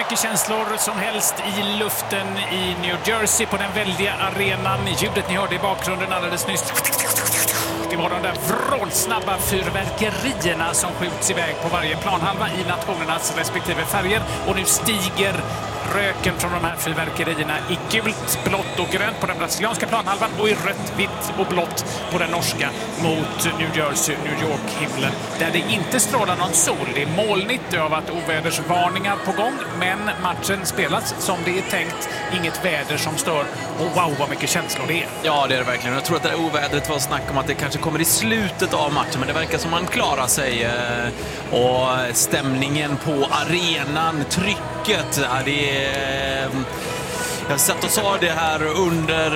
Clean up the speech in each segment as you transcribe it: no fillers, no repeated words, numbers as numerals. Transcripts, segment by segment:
mycket känslor som helst i luften i New Jersey på den väldiga arenan. Ljudet ni hörde i bakgrunden alldeles nyss, det var de där vrålsnabba fyrverkerierna som skjuts iväg på varje planhalva i nationernas respektive färger. Och nu stiger röken från de här fyrverkerierna i gult, blått och grönt på den brasilianska planhalvan och i rött, vitt och blått på den norska mot New Jersey, New York-himlen. Där det inte strålar någon sol. Det är molnigt, det har varit ovädersvarningar på gång, men matchen spelas som det är tänkt. Inget väder som stör. Och wow, vad mycket känslor det är. Ja, det är det verkligen. Jag tror att det här ovädret var snack om att det kanske kommer i slutet av matchen, men det verkar som man klarar sig. Och stämningen på arenan, trycket, det är... Jag satt och sa det här under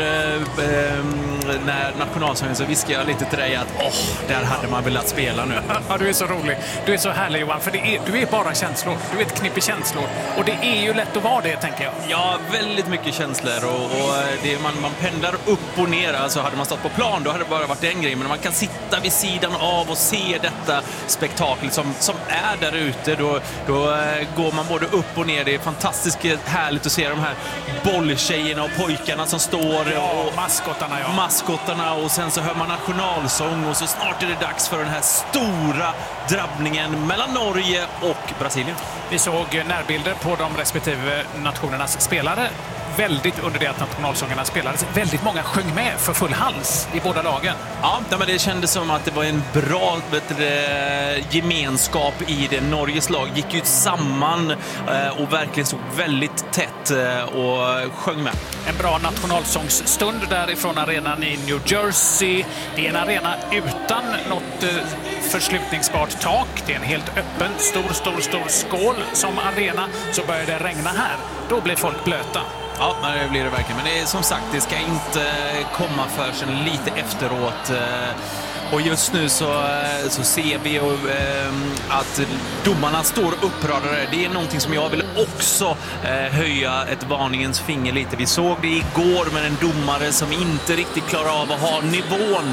när nationalsången, så viskade jag lite till dig att där hade man velat spela nu. Ja, du är så rolig. Du är så härlig, Johan, för du är bara känslor. Du är ett knippe känslor. Och det är ju lätt att vara det, tänker jag. Ja, väldigt mycket känslor. Och man pendlar upp och ner. Alltså hade man stått på plan, då hade det bara varit en grej. Men man kan sitta vid sidan av och se detta spektakel som är där ute. Då går man både upp och ner. Det är fantastiskt härligt att se de här bolltjejerna och pojkarna som står. Och maskottarna, och sen så hör man nationalsång och så snart är det dags för den här stora drabbningen mellan Norge och Brasilien. Vi såg närbilder på de respektive nationernas spelare väldigt under det att nationalsångerna spelades. Väldigt många sjöng med för full hals i båda lagen. Ja, men det kändes som att det var en bra gemenskap i det. Norges lag gick ju samman och verkligen så väldigt tätt och sjöng med. En bra nationalsångsstund därifrån arenan i New Jersey. Det är en arena utan något förslutningsbart tak. Det är en helt öppen, stor skål som arena. Så börjar det regna här. Då blir folk blöta. Ja, det blir det verkligen. Men det är, som sagt, det ska inte komma förrän lite efteråt. Och just nu så ser vi att domarna står uppradade. Det är någonting som jag vill också höja ett varningens finger lite. Vi såg det igår med en domare som inte riktigt klarar av att ha nivån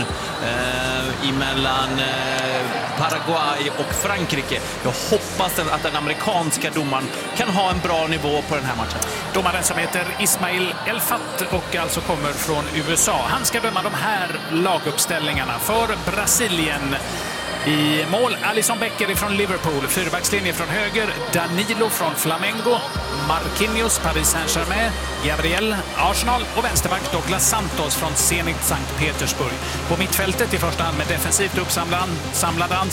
emellan Paraguay och Frankrike. Jag hoppas att den amerikanska domaren kan ha en bra nivå på den här matchen. Domaren som heter Ismail Elfat och alltså kommer från USA. Han ska döma de här laguppställningarna för Brasilien. I mål Alisson Becker från Liverpool, fyrbackslinje från höger, Danilo från Flamengo, Marquinhos, Paris Saint-Germain, Gabriel, Arsenal och vänsterback Douglas Santos från Zenit Sankt Petersburg. På mittfältet i första hand med defensivt uppsamlad